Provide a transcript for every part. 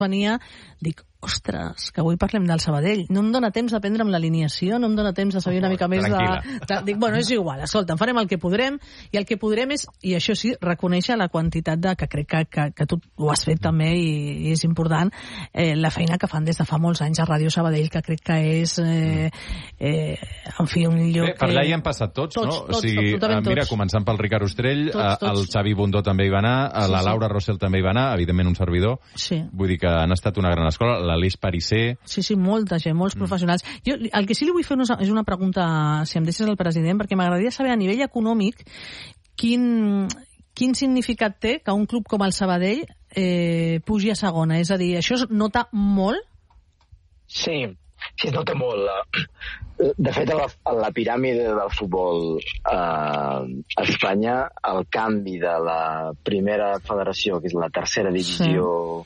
venia, dic, ostres, que avui parlem del Sabadell. No em dóna temps d'aprendre amb l'alineació, no em dóna temps de saber una mica més Dic, bueno, és igual, escolta, farem el que podrem, i el que podrem és, i això sí, reconèixer la quantitat de, que crec que tu ho has fet també, i és important, la feina que fan des de fa molts anys a Ràdio Sabadell, que crec que és, en fi, un lloc... Per allà hi han passat tots, no? O sigui, mira, començant pel Ricard Ostrell, el Xavi Bundó també hi va anar, la Laura Rossell també hi va anar, evidentment un servidor. Vull dir que han estat una gran escola, l'Aleix Parisser... Sí, molta gent, molts professionals. Jo el que sí li vull fer és una pregunta, si em deixes, al president, perquè m'agradaria saber a nivell econòmic quin significat té que un club com el Sabadell pugi a segona. És a dir, això es nota molt? Sí, es nota molt. De fet, a la piràmide del futbol a Espanya, el canvi de la primera federació, que és la tercera divisió...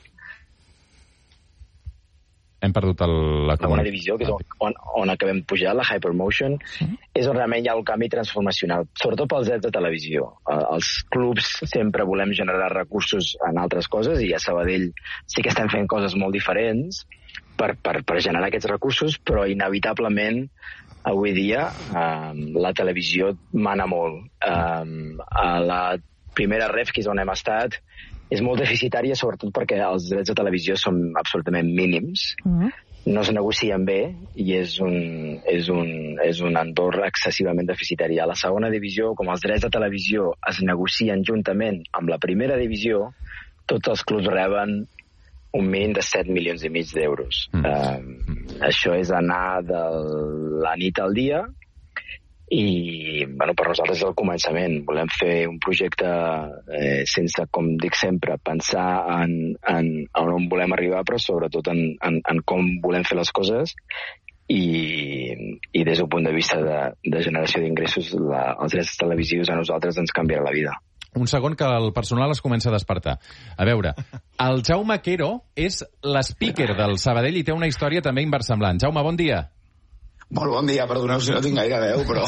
Hem perdut la segona divisió, que és on acabem pujar, la Hypermotion, és on realment hi ha un canvi transformacional, sobretot pels drets de televisió. Els clubs sempre volem generar recursos en altres coses, i a Sabadell sí que estem fent coses molt diferents per generar aquests recursos, però inevitablement avui dia la televisió mana molt. A la primera ref, que és on hem estat, és molt deficitària, sobretot perquè els drets de televisió són absolutament mínims, no es negocien bé, i és un entorn excessivament deficitari. A la segona divisió, com els drets de televisió es negocien juntament amb la primera divisió, tots els clubs reben un mínim de 7 milions i mig d'euros. Això és anar de la nit al dia, i per nosaltres és el començament. Volem fer un projecte sense, com dic sempre, pensar en on volem arribar, però sobretot en com volem fer les coses, i des d'un punt de vista de generació d'ingressos, els drets televisius a nosaltres ens canviarà la vida. Un segon, que el personal es comença a despertar. A veure, el Jaume Quero és l'speaker del Sabadell i té una història també inversemblant. Jaume, bon dia. Molt bon dia, perdoneu si no tinc gaire veu, però...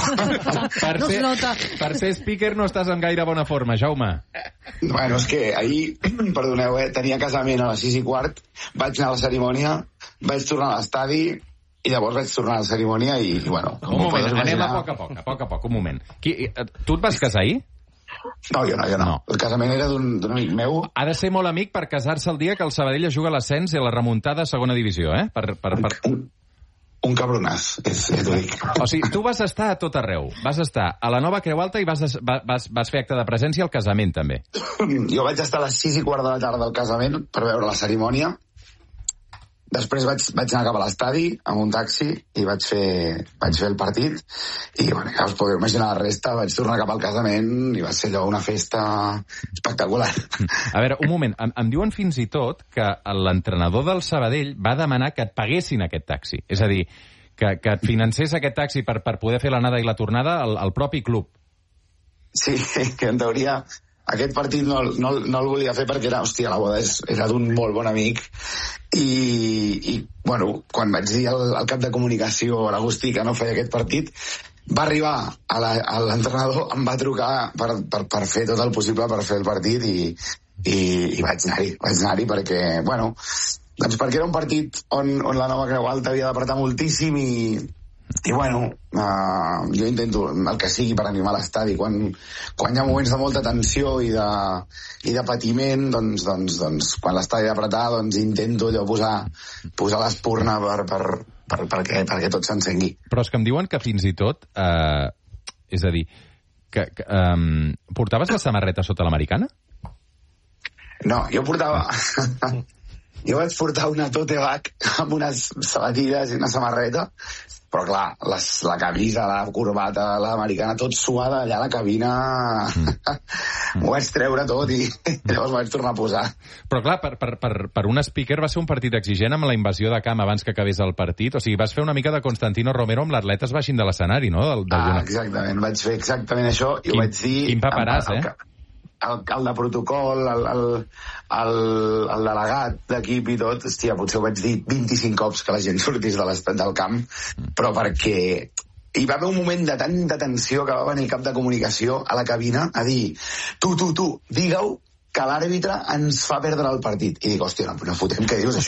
per ser speaker no estàs en gaire bona forma, Jaume. Bueno, és que ahir, perdoneu, tenia casament a les 6:15, vaig anar a la cerimònia, vaig tornar a l'estadi, i llavors vaig tornar a la cerimònia i bueno... Un moment, anem a poc a poc, un moment. Tu et vas casar ahir? No, jo no. El casament era d'un amic meu. Ha de ser molt amic per casar-se el dia que el Sabadell juga a l'ascens i a la remuntada a segona divisió, eh? Un cabronàs, t'ho dic. O sigui, tu vas estar a tot arreu. Vas estar a la Nova Creu Alta i vas fer acte de presència al casament, també. Jo vaig estar a les 6:15 de la tarda del casament per veure la cerimònia. Després vaig anar cap a l'estadi amb un taxi i vaig fer el partit, i bueno, ja us podeu imaginar la resta. Vaig tornar cap al casament i va ser allò una festa espectacular. A veure, un moment, em diuen fins i tot que l'entrenador del Sabadell va demanar que et paguessin aquest taxi, és a dir, que et financés aquest taxi per poder fer l'anada i la tornada al propi club. Sí, que en teoria aquest partit no el volia fer perquè la boda era d'un molt bon amic, i bueno, quan vaig dir al cap de comunicació, a l'Agustí, que no feia aquest partit, va arribar a l'entrenador, em va trucar per fer tot el possible per fer el partit, i vaig anar-hi perquè, bueno, doncs perquè era un partit on la Nova Creu Alta havia d'apretar moltíssim, i bueno, jo intento el que sigui per animar l'estadi. Quan hi ha moments de molta tensió i de patiment, doncs quan l'estadi ha d'apretar, doncs intento allò posar l'espurna perquè tot s'encengui. Però és que em diuen que fins i tot, és a dir, que portaves la samarreta sota l'americana? No, jo portava... Jo vaig portar una tote bag amb unes sabatilles i una samarreta, però clar, la camisa, la corbata, l'americana, tot suada allà a la cabina, m'ho vaig treure tot i llavors m'ho vaig tornar a posar. Però clar, per un speaker va ser un partit exigent amb la invasió de camp abans que acabés el partit, o sigui, vas fer una mica de Constantino Romero amb l'atletes baixint de l'escenari, no? Exactament, vaig fer exactament això i ho vaig dir... Quin paperàs, el de protocol, el delegat d'equip i tot, hòstia, potser ho vaig dir 25 cops que la gent sortís del camp, però perquè hi va haver un moment de tanta tensió que va venir el cap de comunicació a la cabina a dir, tu, digue-ho, que l'àrbitre ens fa perdre el partit. I dic, hòstia, no fotem, què dius?